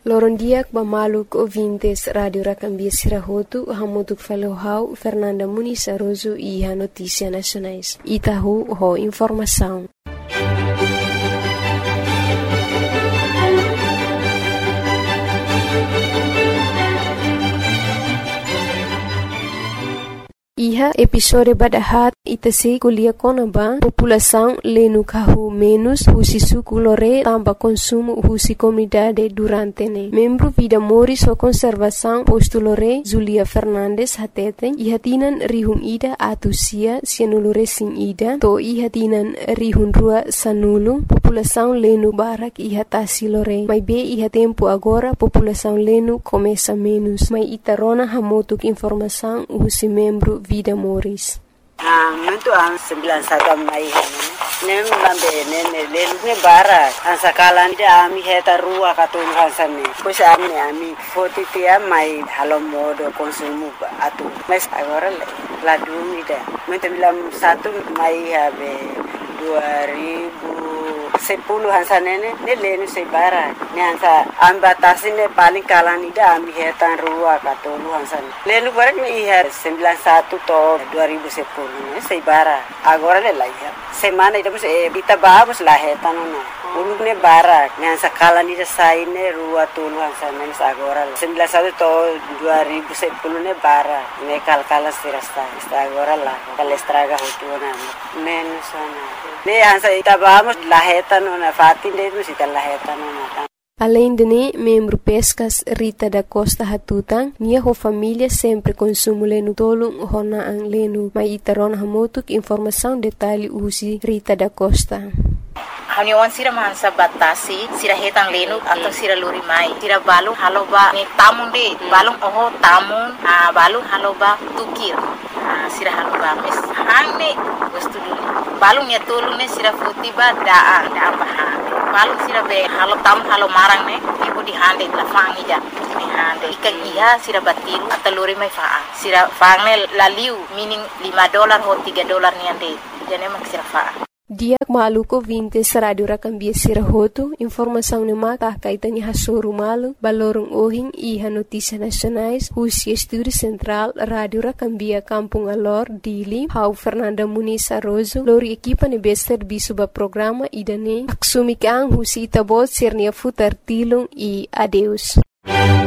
Lorondiak bamaluk ouvintes Radio Racambia Sirahotu, hamutuk falohau Fernanda Muniz Aroso e a Notícia Nacionais. Itahu ho informação. Iha episode badahat itase kuliah konaba população lenu kahu menos husi suku lore tamba consumo husi comunidade durante ne. Membro Vida Moris o Conservação posto lore Zulia Fernandes hateten ihatinan rihun ida atusia sianulure sing ida to ihatinan rihun rua sanulu população lenu barak ihatasi lore. Mai be iha tempo agora população lenu começa menos. Mai itarona hamotuk informação husi membro Vida Moris. Muito an 91 mai nem lambe nem lelu bara an sakalan dia ami heta rua katun hansane pois ami foti tia mai halo modo consumo atu mas agora la dumida muito milam satu mai habe 2010 hansanene ne lenu se bara ne hansa ambatasi ne paling kalan ida ami hetan rua katun hansane lenu bara ne ihar 91 to 2010 se bara agora le laia semana ida kita vamos la hetan no ulune bara ne hansa kalan ida saine rua tulu hansane agora 91 to 2010 ne bara ne kalkala sirasta agora la kalestraga hotuna menos sana ne hansa ita vamos la hetan na fatin de musita la hetan na. Além de ne, membro Pescas Rita da Costa Hatutang, minha família sempre consumo lenu tolong hona ang lenu. Mai itaron hamotuk informação detalhe usi Rita da Costa. Haniwan sira mansa batasi sira hetang lenu atau sira luri mai sira balung haloba ni tamun de balung oho tamun balung haloba tukir sira haloba mes hangne wastu dulu balung ya tolu ne sira futiba daa baha balung sira be halo tam halo marang ne ibu di hande la fangi ja ni hande ikan iha sira batiru atau luri mai faa sira fangne laliu meaning $5 ho $3 ni ande jane mak sira faa. Diak maluko 20 Radio Racambia Sirahotu, informação ne maka kaitani hasoro malu, balorong ohing iha Notícia Nacionais, husi Estúdio Central, Radio Racambia Kampung Alor, Dili, hau Fernanda Muniz Aroso, lori equipa ne bester bisuba programa idane, aksumikang husi itabot sirnia futar tilong e adeus.